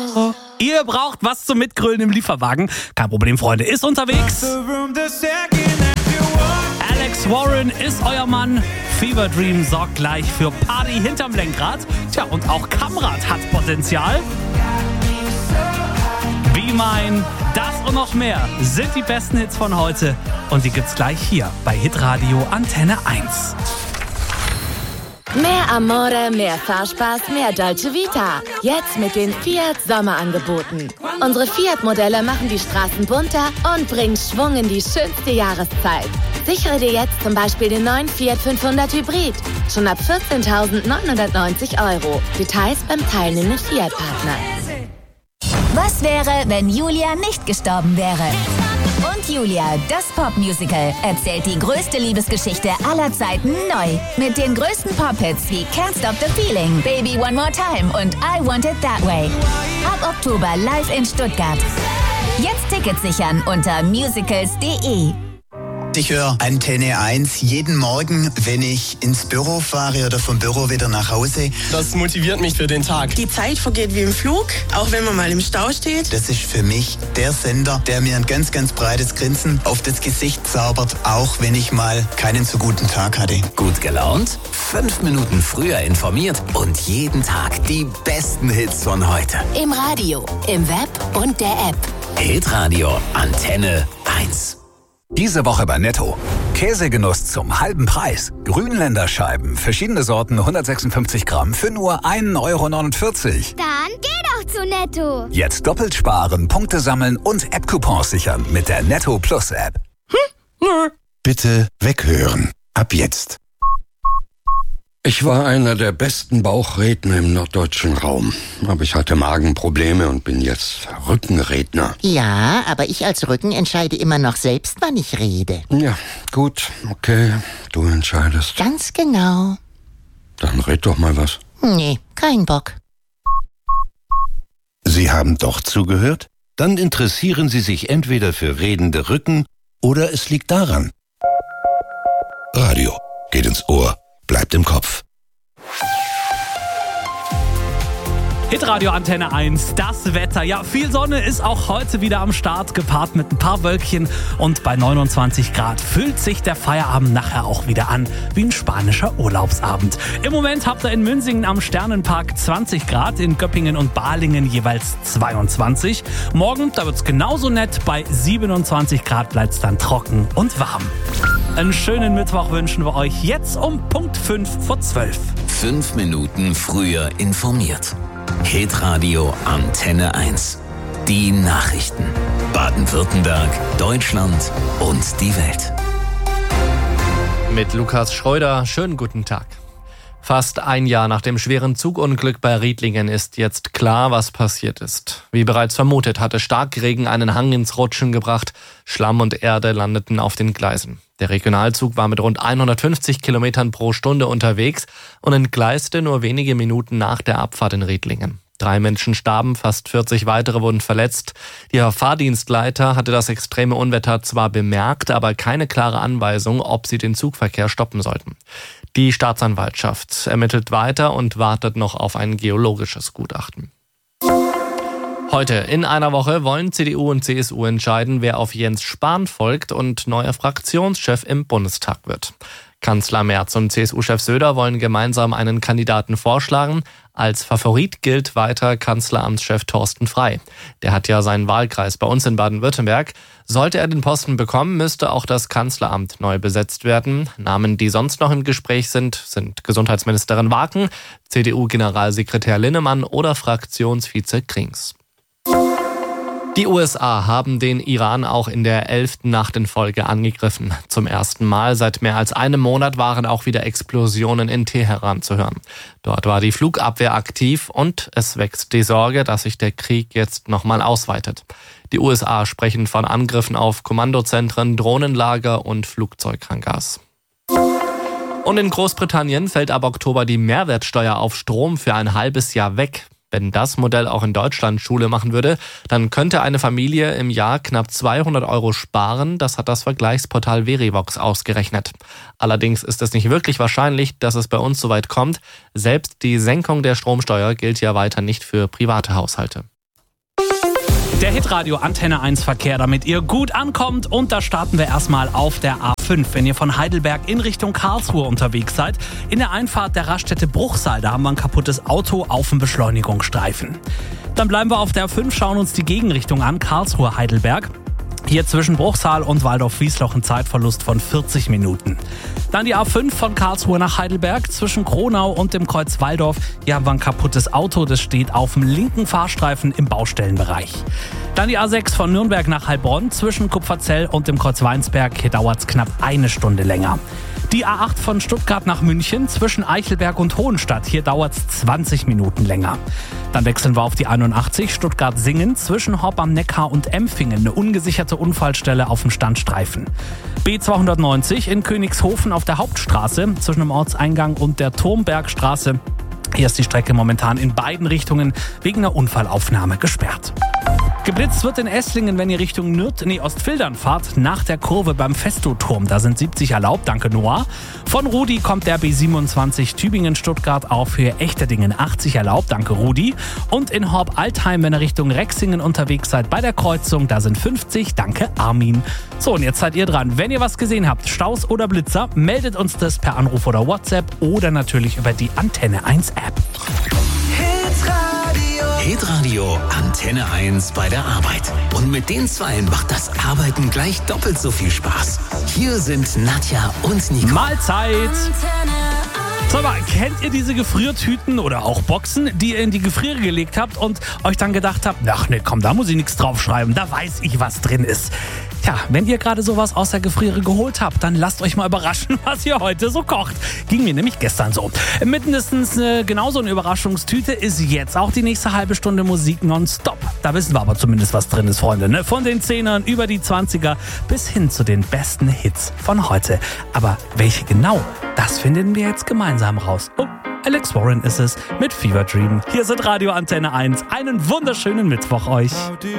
Ihr braucht was zum Mitgrölen im Lieferwagen. Kein Problem, Freunde, ist unterwegs. Alex Warren ist euer Mann. Fever Dream sorgt gleich für Party hinterm Lenkrad. Tja, und auch Kamrad hat Potenzial. Be Mine, das und noch mehr sind die besten Hits von heute. Und die gibt's gleich hier bei Hitradio Antenne 1. Mehr Amore, mehr Fahrspaß, mehr Dolce Vita. Jetzt mit den Fiat Sommerangeboten. Unsere Fiat-Modelle machen die Straßen bunter und bringen Schwung in die schönste Jahreszeit. Sichere dir jetzt zum Beispiel den neuen Fiat 500 Hybrid. Schon ab 14.990 €. Details beim teilnehmenden Fiat-Partner. Was wäre, wenn Julia nicht gestorben wäre? Und Julia, das Popmusical, erzählt die größte Liebesgeschichte aller Zeiten neu. Mit den größten Pop-Hits wie Can't Stop the Feeling, Baby One More Time und I Want It That Way. Ab Oktober live in Stuttgart. Jetzt Tickets sichern unter musicals.de. Ich höre Antenne 1 jeden Morgen, wenn ich ins Büro fahre oder vom Büro wieder nach Hause. Das motiviert mich für den Tag. Die Zeit vergeht wie im Flug, auch wenn man mal im Stau steht. Das ist für mich der Sender, der mir ein ganz, ganz breites Grinsen auf das Gesicht zaubert, auch wenn ich mal keinen so guten Tag hatte. Gut gelaunt? 5 Minuten früher informiert und jeden Tag die besten Hits von heute. Im Radio, im Web und der App. Hitradio Antenne 1. Diese Woche bei Netto. Käsegenuss zum halben Preis. Grünländerscheiben, verschiedene Sorten, 156 Gramm für nur 1,49 €. Dann geh doch zu Netto. Jetzt doppelt sparen, Punkte sammeln und App-Coupons sichern mit der Netto Plus App. Bitte weghören. Ab jetzt. Ich war einer der besten Bauchredner im norddeutschen Raum. Aber ich hatte Magenprobleme und bin jetzt Rückenredner. Ja, aber ich als Rücken entscheide immer noch selbst, wann ich rede. Ja, gut, okay, du entscheidest. Ganz genau. Dann red doch mal was. Nee, kein Bock. Sie haben doch zugehört? Dann interessieren Sie sich entweder für redende Rücken oder es liegt daran. Radio geht ins Ohr. Bleibt im Kopf. Hitradio Antenne 1, das Wetter. Ja, viel Sonne ist auch heute wieder am Start, gepaart mit ein paar Wölkchen. Und bei 29 Grad fühlt sich der Feierabend nachher auch wieder an wie ein spanischer Urlaubsabend. Im Moment habt ihr in Münsingen am Sternenpark 20 Grad, in Göppingen und Balingen jeweils 22. Morgen, da wird's genauso nett, bei 27 Grad bleibt's dann trocken und warm. Einen schönen Mittwoch wünschen wir euch jetzt um Punkt 5 vor 12. 5 Minuten früher informiert. Hitradio Antenne 1. Die Nachrichten. Baden-Württemberg, Deutschland und die Welt. Mit Lukas Schröder, schönen guten Tag. Fast ein Jahr nach dem schweren Zugunglück bei Riedlingen ist jetzt klar, was passiert ist. Wie bereits vermutet, hatte Starkregen einen Hang ins Rutschen gebracht. Schlamm und Erde landeten auf den Gleisen. Der Regionalzug war mit rund 150 Kilometern pro Stunde unterwegs und entgleiste nur wenige Minuten nach der Abfahrt in Riedlingen. 3 Menschen starben, fast 40 weitere wurden verletzt. Der Fahrdienstleiter hatte das extreme Unwetter zwar bemerkt, aber keine klare Anweisung, ob sie den Zugverkehr stoppen sollten. Die Staatsanwaltschaft ermittelt weiter und wartet noch auf ein geologisches Gutachten. Heute in einer Woche wollen CDU und CSU entscheiden, wer auf Jens Spahn folgt und neuer Fraktionschef im Bundestag wird. Kanzler Merz und CSU-Chef Söder wollen gemeinsam einen Kandidaten vorschlagen. Als Favorit gilt weiter Kanzleramtschef Thorsten Frey. Der hat ja seinen Wahlkreis bei uns in Baden-Württemberg. Sollte er den Posten bekommen, müsste auch das Kanzleramt neu besetzt werden. Namen, die sonst noch im Gespräch sind Gesundheitsministerin Waken, CDU-Generalsekretär Linnemann oder Fraktionsvize Krings. Die USA haben den Iran auch in der 11. Nacht in Folge angegriffen. Zum ersten Mal seit mehr als einem Monat waren auch wieder Explosionen in Teheran zu hören. Dort war die Flugabwehr aktiv und es wächst die Sorge, dass sich der Krieg jetzt nochmal ausweitet. Die USA sprechen von Angriffen auf Kommandozentren, Drohnenlager und Flugzeughangars. Und in Großbritannien fällt ab Oktober die Mehrwertsteuer auf Strom für ein halbes Jahr weg. Wenn das Modell auch in Deutschland Schule machen würde, dann könnte eine Familie im Jahr knapp 200 € sparen. Das hat das Vergleichsportal Verivox ausgerechnet. Allerdings ist es nicht wirklich wahrscheinlich, dass es bei uns so weit kommt. Selbst die Senkung der Stromsteuer gilt ja weiter nicht für private Haushalte. Der Hitradio Antenne 1 Verkehr, damit ihr gut ankommt. Und da starten wir erstmal auf der A5. Wenn ihr von Heidelberg in Richtung Karlsruhe unterwegs seid, in der Einfahrt der Raststätte Bruchsal, da haben wir ein kaputtes Auto auf dem Beschleunigungsstreifen. Dann bleiben wir auf der A5, schauen uns die Gegenrichtung an, Karlsruhe-Heidelberg. Hier zwischen Bruchsal und Waldorf-Wiesloch ein Zeitverlust von 40 Minuten. Dann die A5 von Karlsruhe nach Heidelberg zwischen Kronau und dem Kreuz Walldorf. Hier haben wir ein kaputtes Auto, das steht auf dem linken Fahrstreifen im Baustellenbereich. Dann die A6 von Nürnberg nach Heilbronn zwischen Kupferzell und dem Kreuz Weinsberg. Hier dauert es knapp eine Stunde länger. Die A8 von Stuttgart nach München zwischen Eichelberg und Hohenstadt. Hier dauert es 20 Minuten länger. Dann wechseln wir auf die 81 Stuttgart-Singen zwischen Horb am Neckar und Empfingen. Eine ungesicherte Unfallstelle auf dem Standstreifen. B290 in Königshofen auf der Hauptstraße zwischen dem Ortseingang und der Turmbergstraße. Hier ist die Strecke momentan in beiden Richtungen wegen einer Unfallaufnahme gesperrt. Geblitzt wird in Esslingen, wenn ihr Richtung Ostfildern fahrt, nach der Kurve beim Festo-Turm. Da sind 70 erlaubt, danke Noah. Von Rudi kommt der B27 Tübingen-Stuttgart auf für Echterdingen 80 erlaubt, danke Rudi. Und in Horb-Altheim, wenn ihr Richtung Rexingen unterwegs seid, bei der Kreuzung, da sind 50, danke Armin. So, und jetzt seid ihr dran. Wenn ihr was gesehen habt, Staus oder Blitzer, meldet uns das per Anruf oder WhatsApp oder natürlich über die Antenne 1 App. Hitradio Antenne 1 bei der Arbeit. Und mit den Zweien macht das Arbeiten gleich doppelt so viel Spaß. Hier sind Nadja und Nico. Mahlzeit! Sag mal, kennt ihr diese Gefriertüten oder auch Boxen, die ihr in die Gefriere gelegt habt und euch dann gedacht habt, ach ne, komm, da muss ich nichts draufschreiben, da weiß ich, was drin ist. Tja, wenn ihr gerade sowas aus der Gefriere geholt habt, dann lasst euch mal überraschen, was ihr heute so kocht. Ging mir nämlich gestern so. Mindestens genauso eine Überraschungstüte ist jetzt auch die nächste halbe Stunde Musik nonstop. Da wissen wir aber zumindest, was drin ist, Freunde. Ne? Von den 10ern über die 20er bis hin zu den besten Hits von heute. Aber welche genau, das finden wir jetzt gemeinsam raus. Oh, Alex Warren ist es mit Fever Dream. Hier sind Radio Antenne 1. Einen wunderschönen Mittwoch euch.